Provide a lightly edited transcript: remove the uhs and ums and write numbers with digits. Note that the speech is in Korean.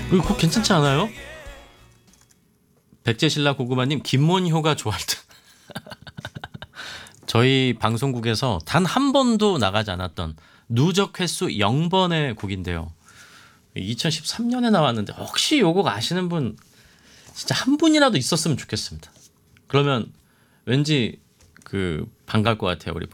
그거 괜찮지 않아요? 백제신라 고구마님 김문효가 좋아할 듯. 저희 방송국에서 단 한 번도 나가지 않았던 누적 횟수 0번의 곡인데요. 2013년에 나왔는데 혹시 요곡 아시는 분 진짜 한 분이라도 있었으면 좋겠습니다. 그러면 왠지 그 반갈 것 같아요. 우리